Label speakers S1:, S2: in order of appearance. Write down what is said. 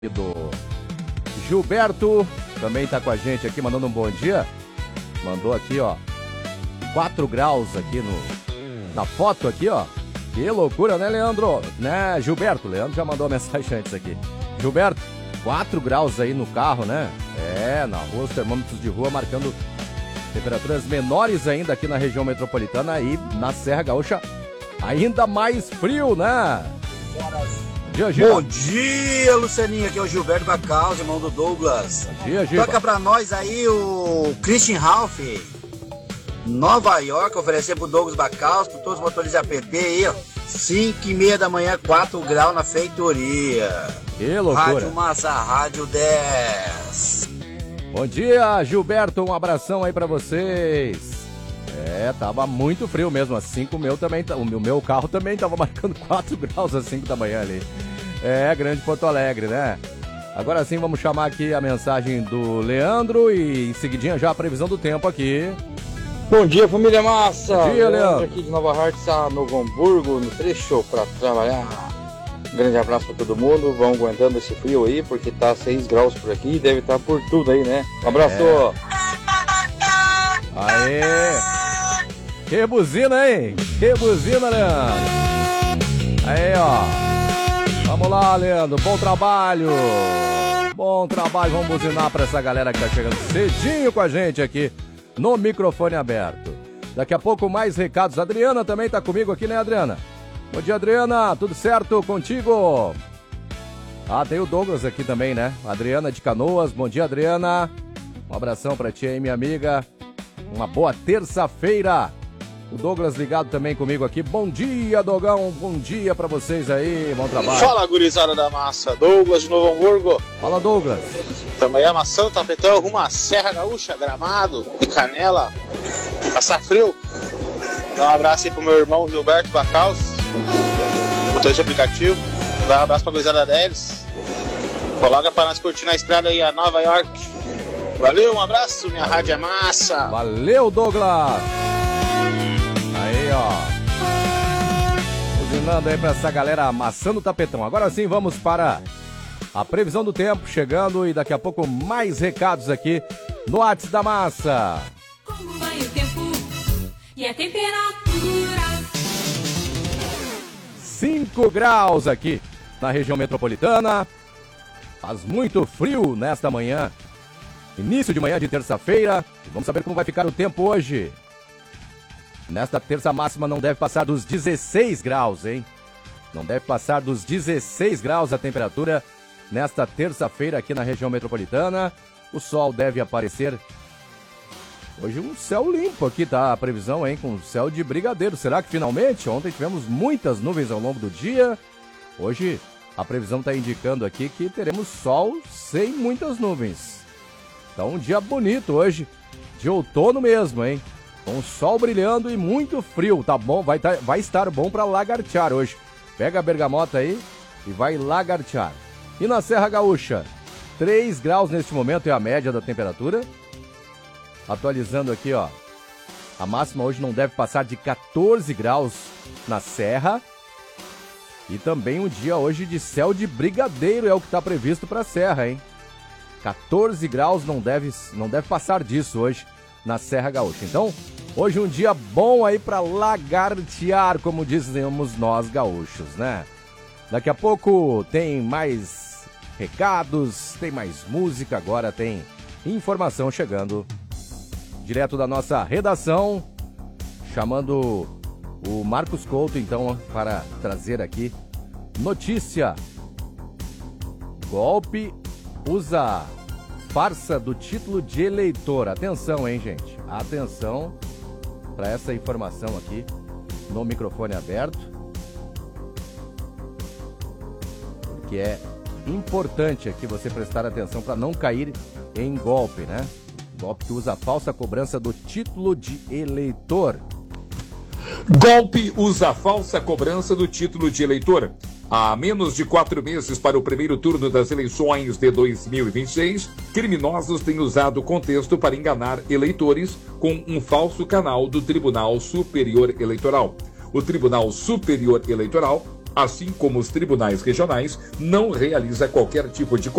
S1: do Gilberto também tá com a gente aqui, mandando um bom dia. Mandou aqui, ó, 4 graus aqui na foto aqui, ó. Que loucura, né, Leandro? Né, Gilberto? Leandro já mandou a mensagem antes aqui. Gilberto, 4 graus aí no carro, né? É, na rua, os termômetros de rua marcando temperaturas menores ainda aqui na região metropolitana e na Serra Gaúcha ainda mais frio, né?
S2: Bom dia, Lucianinho, aqui é o Gilberto Bacaus, irmão do Douglas.
S1: Bom dia, Giba.
S2: Toca pra nós aí o Christian Ralph, Nova York, oferecer pro Douglas Bacaus, pro todos os motores app aí, ó. 5h30 da manhã, 4 graus na feitoria.
S1: Que loucura.
S2: Rádio Massa, Rádio 10.
S1: Bom dia, Gilberto, um abração aí pra vocês. É, tava muito frio mesmo, às 5 o meu carro também tava marcando 4 graus às 5 da manhã ali. É, grande Porto Alegre, né? Agora sim, vamos chamar aqui a mensagem do Leandro e em seguidinha já a previsão do tempo aqui.
S3: Bom dia, família Massa.
S1: Bom dia, Leandro.
S3: Aqui de Nova Hartz, Novo Hamburgo, no trecho para trabalhar. Um grande abraço para todo mundo. Vão aguentando esse frio aí, porque tá 6 graus por aqui. Deve estar por tudo aí, né? Um abraço.
S1: Aê! Que buzina, hein? Que buzina, Leandro. Aí, ó. Vamos lá, Leandro. Bom trabalho. Bom trabalho. Vamos buzinar pra essa galera que tá chegando cedinho com a gente aqui no microfone aberto. Daqui a pouco mais recados. A Adriana também tá comigo aqui, né, Adriana? Bom dia, Adriana. Tudo certo contigo? Ah, tem o Douglas aqui também, né? Adriana de Canoas. Bom dia, Adriana. Um abração pra ti aí, minha amiga. Uma boa terça-feira. O Douglas ligado também comigo aqui. Bom dia, Dogão. Bom dia pra vocês aí. Bom trabalho.
S4: Fala, gurizada da massa. Douglas de Novo Hamburgo.
S1: Fala, Douglas.
S4: Também amassando tapetão rumo à Serra Gaúcha, Gramado e Canela. Passar frio. Dá um abraço aí pro meu irmão Gilberto Bacaus, motorista de aplicativo. Dá um abraço pra gurizada deles. Coloca pra nós curtir na estrada aí a Nova York. Valeu, um abraço. Minha rádio é massa.
S1: Valeu, Douglas. Aí, ó. Buzinando aí pra essa galera amassando o tapetão. Agora sim, vamos para a previsão do tempo chegando e daqui a pouco mais recados aqui no WhatsApp da Massa.
S5: Como vai o tempo e a temperatura?
S1: 5 graus aqui na região metropolitana. Faz muito frio nesta manhã. Início de manhã de terça-feira. Vamos saber como vai ficar o tempo hoje. Nesta terça máxima não deve passar dos 16 graus, hein? Não deve passar dos 16 graus a temperatura nesta terça-feira aqui na região metropolitana. O sol deve aparecer. Hoje um céu limpo aqui, tá? A previsão, hein? Com céu de brigadeiro. Será que finalmente? Ontem tivemos muitas nuvens ao longo do dia. Hoje a previsão está indicando aqui que teremos sol sem muitas nuvens. Então um dia bonito hoje, de outono mesmo, hein? Com o sol brilhando e muito frio, tá bom? Vai estar bom para lagartear hoje. Pega a bergamota aí e vai lagartear. E na Serra Gaúcha, 3 graus neste momento é a média da temperatura. Atualizando aqui, ó. A máxima hoje não deve passar de 14 graus na Serra. E também um dia hoje de céu de brigadeiro é o que está previsto para a Serra, hein? 14 graus não deve passar disso hoje na Serra Gaúcha. Então, hoje um dia bom aí para lagartear, como dizemos nós gaúchos, né? Daqui a pouco tem mais recados, tem mais música, agora tem informação chegando direto da nossa redação, chamando o Marcos Couto, então, para trazer aqui notícia. Golpe usa farsa do título de eleitor. Atenção, hein, gente? Atenção para essa informação aqui no microfone aberto, porque é importante aqui você prestar atenção para não cair em golpe, né? Golpe que usa a falsa cobrança do título de eleitor.
S6: Golpe usa a falsa cobrança do título de eleitor. Há menos de 4 meses para o primeiro turno das eleições de 2026, criminosos têm usado o contexto para enganar eleitores com um falso canal do Tribunal Superior Eleitoral. O Tribunal Superior Eleitoral assim como os tribunais regionais, não realiza qualquer tipo de